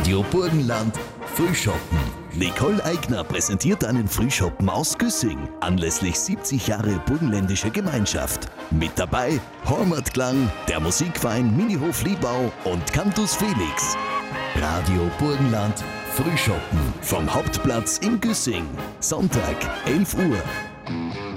Radio Burgenland Frühschoppen. Nicole Eigner präsentiert einen Frühschoppen aus Güssing anlässlich 70 Jahre burgenländische Gemeinschaft. Mit dabei Hormatklang, der Musikverein Minihof Liebau und Cantus Felix. Radio Burgenland Frühschoppen vom Hauptplatz in Güssing. Sonntag 11 Uhr.